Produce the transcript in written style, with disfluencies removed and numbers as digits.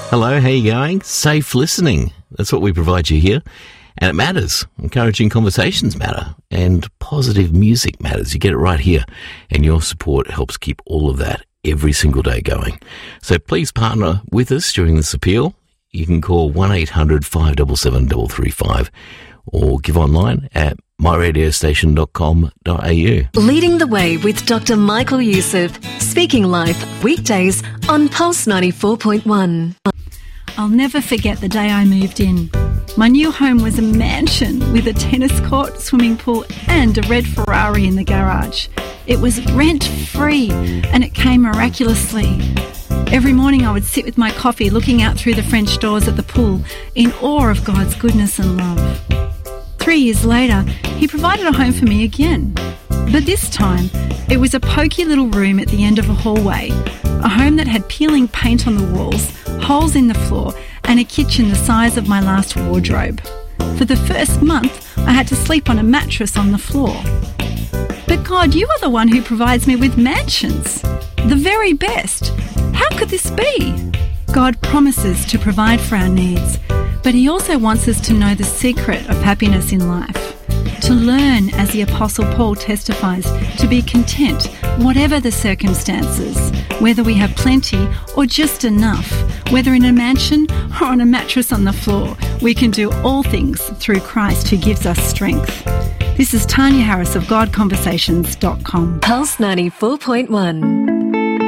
Hello, how you going? Safe listening. That's what we provide you here. And it matters. Encouraging conversations matter. And positive music matters. You get it right here. And your support helps keep all of that every single day going. So please partner with us during this appeal. You can call 1-800-577-335 or give online at myradiostation.com.au. Leading the Way with Dr. Michael Youssef. Speaking Life, weekdays on Pulse 94.1. I'll never forget the day I moved in. My new home was a mansion with a tennis court, swimming pool and a red Ferrari in the garage. It was rent-free and it came miraculously. Every morning I would sit with my coffee looking out through the French doors at the pool in awe of God's goodness and love. 3 years later, he provided a home for me again. But this time, it was a poky little room at the end of a hallway, a home that had peeling paint on the walls, holes in the floor, and a kitchen the size of my last wardrobe. For the first month, I had to sleep on a mattress on the floor. But God, you are the one who provides me with mansions, the very best. How could this be? God promises to provide for our needs, but he also wants us to know the secret of happiness in life. To learn, as the Apostle Paul testifies, to be content, whatever the circumstances, whether we have plenty or just enough, whether in a mansion or on a mattress on the floor, we can do all things through Christ who gives us strength. This is Tanya Harris of GodConversations.com. Pulse 94.1.